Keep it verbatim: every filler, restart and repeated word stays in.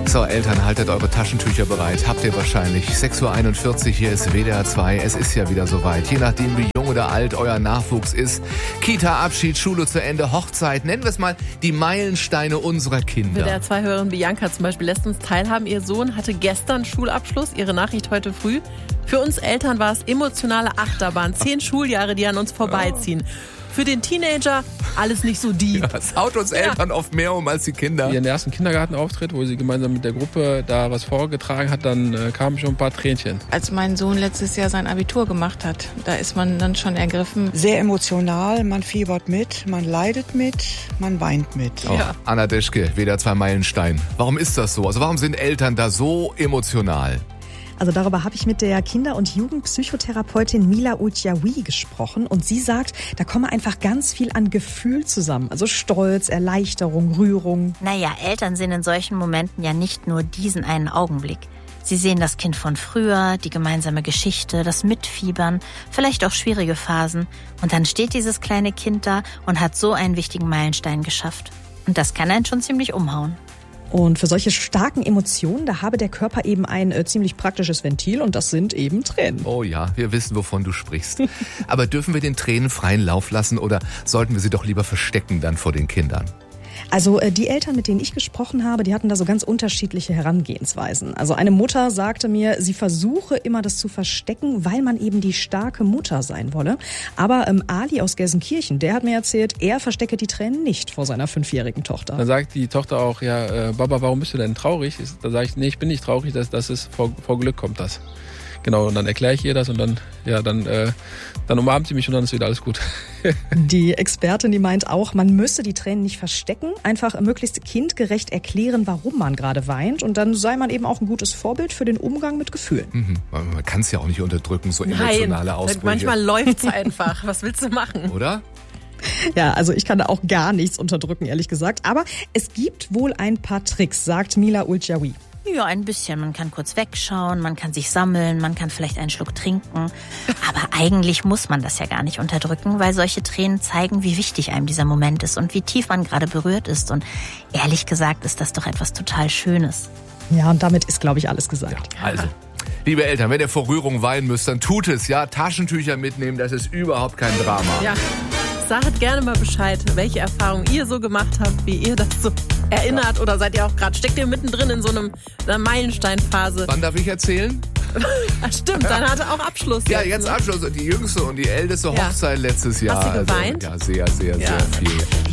So, Eltern, haltet eure Taschentücher bereit. Habt ihr wahrscheinlich. sechs Uhr einundvierzig, hier ist W D R zwei. Es ist ja wieder soweit. Je nachdem, wie jung oder alt euer Nachwuchs ist. Kita-Abschied, Schule zu Ende, Hochzeit. Nennen wir es mal die Meilensteine unserer Kinder. W D R zwei-Hörerin Bianca zum Beispiel lässt uns teilhaben. Ihr Sohn hatte gestern Schulabschluss. Ihre Nachricht heute früh. Für uns Eltern war es emotionale Achterbahn. Zehn Schuljahre, die an uns vorbeiziehen. Für den Teenager alles nicht so deep. Ja, es haut uns Eltern ja. oft mehr um als die Kinder. Ihren ersten Kindergartenauftritt, wo sie gemeinsam mit der Gruppe da was vorgetragen hat, dann äh, kamen schon ein paar Tränchen. Als mein Sohn letztes Jahr sein Abitur gemacht hat, da ist man dann schon ergriffen. Sehr emotional, man fiebert mit, man leidet mit, man weint mit. Oh, ja. Anna Deschke, W D R zwei Meilenstein. Warum ist das so? Also warum sind Eltern da so emotional? Also darüber habe ich mit der Kinder- und Jugendpsychotherapeutin Mila Ulciawi gesprochen und sie sagt, da komme einfach ganz viel an Gefühl zusammen. Also Stolz, Erleichterung, Rührung. Naja, Eltern sehen in solchen Momenten ja nicht nur diesen einen Augenblick. Sie sehen das Kind von früher, die gemeinsame Geschichte, das Mitfiebern, vielleicht auch schwierige Phasen. Und dann steht dieses kleine Kind da und hat so einen wichtigen Meilenstein geschafft. Und das kann einen schon ziemlich umhauen. Und für solche starken Emotionen, da habe der Körper eben ein äh, ziemlich praktisches Ventil und das sind eben Tränen. Oh ja, wir wissen, wovon du sprichst. Aber dürfen wir den Tränen freien Lauf lassen oder sollten wir sie doch lieber verstecken dann vor den Kindern? Also äh, die Eltern, mit denen ich gesprochen habe, die hatten da so ganz unterschiedliche Herangehensweisen. Also eine Mutter sagte mir, sie versuche immer das zu verstecken, weil man eben die starke Mutter sein wolle. Aber ähm, Ali aus Gelsenkirchen, der hat mir erzählt, er verstecke die Tränen nicht vor seiner fünfjährigen Tochter. Dann sagt die Tochter auch, ja, äh, Baba, warum bist du denn traurig? Da sage ich, nee, ich bin nicht traurig, das, das ist vor, vor Glück kommt das. Genau, und dann erkläre ich ihr das und dann, ja, dann, äh, dann umarmt sie mich und dann ist wieder alles gut. Die Expertin, die meint auch, man müsse die Tränen nicht verstecken, einfach möglichst kindgerecht erklären, warum man gerade weint und dann sei man eben auch ein gutes Vorbild für den Umgang mit Gefühlen. Mhm. Man kann es ja auch nicht unterdrücken, so emotionale Nein, Ausbrüche. Manchmal läuft's einfach. Was willst du machen? Oder? Ja, also ich kann da auch gar nichts unterdrücken, ehrlich gesagt. Aber es gibt wohl ein paar Tricks, sagt Mila Ulciawi. Ja, ein bisschen. Man kann kurz wegschauen, man kann sich sammeln, man kann vielleicht einen Schluck trinken. Aber eigentlich muss man das ja gar nicht unterdrücken, weil solche Tränen zeigen, wie wichtig einem dieser Moment ist und wie tief man gerade berührt ist. Und ehrlich gesagt ist das doch etwas total Schönes. Ja, und damit ist, glaube ich, alles gesagt. Ja, also, liebe Eltern, wenn ihr vor Rührung weinen müsst, dann tut es, ja. Taschentücher mitnehmen, das ist überhaupt kein Drama. Ja. Sagt gerne mal Bescheid, welche Erfahrungen ihr so gemacht habt, wie ihr das so erinnert oder seid ihr auch gerade, steckt ihr mittendrin in so einem, einer Meilensteinphase? Wann darf ich erzählen? Ach, stimmt, dann hatte auch Abschluss. Ja, jetzt, jetzt ne? Abschluss. Die jüngste und die älteste Ja. Hochzeit letztes Jahr. Hast du geweint? Also, ja, sehr, sehr, Ja. sehr viel.